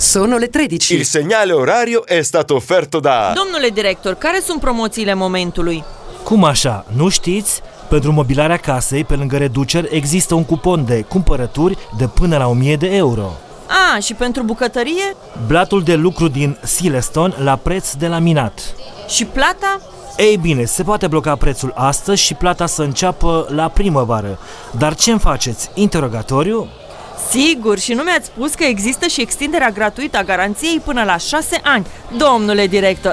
Sono le 13. Il segnale orario è stato offerto da... Domnule director, care sunt promoțiile momentului? Cum așa? Nu știți? Pentru mobilarea casei, pe lângă reduceri, există un cupon de cumpărături de până la 1000 de euro. Și pentru bucătărie? Blatul de lucru din Silestone la preț de laminat. Și plata? Ei bine, se poate bloca prețul astăzi și plata să înceapă la primăvară. Dar ce-mi faceți? Interogatoriu? Sigur, și nu mi-ați spus că există și extinderea gratuită a garanției până la 6 ani. Domnule director,